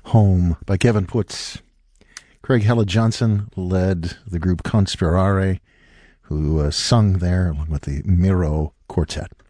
Home by Kevin Putz. Craig Hella Johnson led the group Conspirare, who sung there along with the Miro Quartet.